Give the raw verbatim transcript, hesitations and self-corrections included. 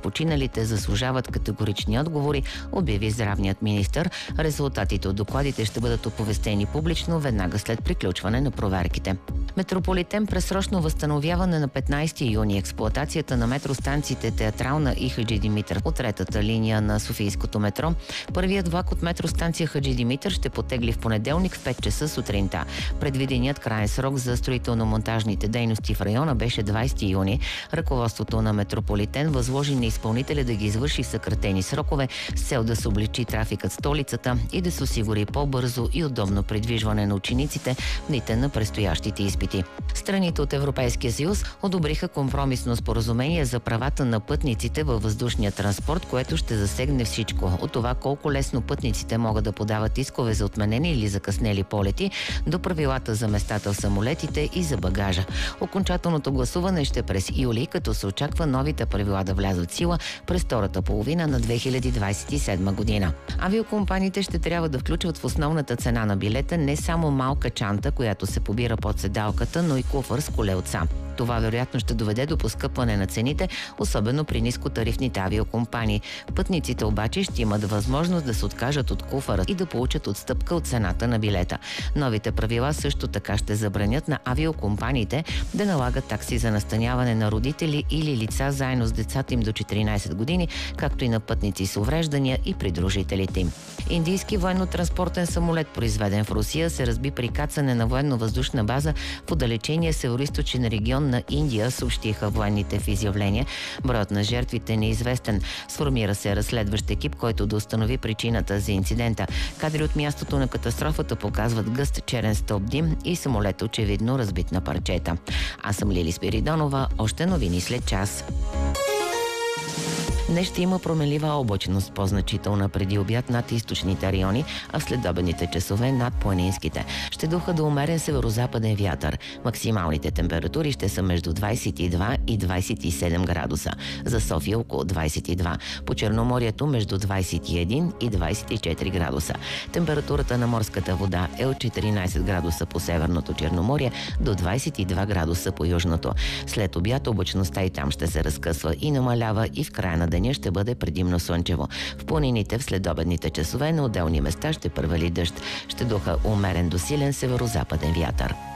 починалите заслужават категорични отговори, обяви здравният министър. Резултатите от докладите ще бъдат оповестени публично веднага след приключване на проверките. Метрополитен пресрочно възстановяване на петнайсети юни. Експлоатацията на метростанциите Театрална и Хаджи Димитър от третата линия на Софийското метро. Първият влак от метростанция Хаджи Димитър ще потегли в понеделник в пет часа сутринта. Предвиденият краен срок за строително-монтажните дейности в района беше двайсети юни. Ръководството на Метрополитен възложи на изпълнителя да ги извърши в съкратени срокове с цел да се облегчи трафикът в столицата и да се осигури по-бързо и удобно придвижване на учениците в дните на предстоящите изпити. Страните от Европейския съюз одобриха компромисно споразумение за правата на пътниците във въздушния транспорт, което ще засегне всичко. От това колко лесно пътниците могат да подават искове за отменени или закъснели полети, до правилата за местата в самолетите и за багажа. Окончателното гласуване ще през юли, като се очаква новите правила да влязат в сила през втората половина на две хиляди двайсет и седма година. Авиокомпаниите ще трябва да включват в основната цена на билета не само малка чанта, която се побира под седалката, но и куфър с колелца. Това вероятно ще доведе до поскъпване на цените, особено при нискотарифните авиокомпании. Пътниците обаче ще имат възможност да се откажат от куфъра и да получат отстъпка от цената на билета. Новите правила също така ще забранят на авиокомпаниите да налагат такси за настаняване на родители или лица заедно с децата им до четиринайсет години, както и на пътници с увреждания и придружителите им. Индийски военно-транспортен самолет, произведен в Русия, се разби при кацане на военно-въздушна база в отдалечения североизточен регион на Индия, съобщиха военните в изявление. Броят на жертвите е неизвестен. Сформира се разследващ екип, който да установи причината за инцидента. Кадри от мястото на катастрофата показват гъст черен стълб дим и самолет очевидно разбит на парчета. Аз съм Лили Спиридонова. Още новини след час. Днес ще има променлива облачност, по-значителна преди обяд над източните райони, а в следобедните часове над планинските. Ще духа до умерен северозападен вятър. Максималните температури ще са между двайсет и два и двайсет и седем градуса. За София около двайсет и два. По Черноморието между двайсет и един и двайсет и четири градуса. Температурата на морската вода е от четиринайсет градуса по Северното Черноморие до двайсет и два градуса по Южното. След обяд облачността и там ще се разкъсва и намалява и в края на деня ще бъде предимно слънчево. В планините в следобедните часове на отделни места ще превали дъжд. Ще духа умерен до силен северозападен вятър.